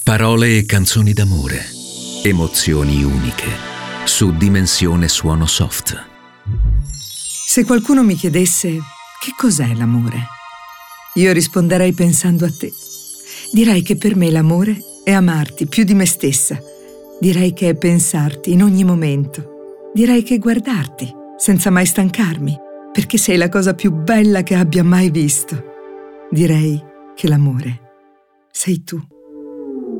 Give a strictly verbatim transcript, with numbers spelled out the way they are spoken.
Parole e canzoni d'amore, emozioni uniche, su Dimensione Suono Soft. Se qualcuno mi chiedesse che cos'è l'amore, io risponderei pensando a te. Direi che per me l'amore è amarti più di me stessa. Direi che è pensarti in ogni momento. Direi che è guardarti senza mai stancarmi, perché sei la cosa più bella che abbia mai visto. Direi che l'amore sei tu.